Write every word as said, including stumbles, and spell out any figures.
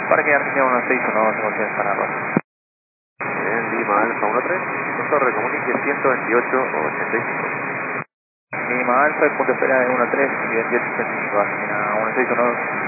Parque Argentina uno seis uno dos, negociación Santa Rosa. Bien, Lima Alfa uno tres, con torre comunique ciento veintiocho ochenta y cinco. Lima Alfa, punto de espera de uno tres y veintiocho ochenta y cinco, Argentina uno seis uno dos.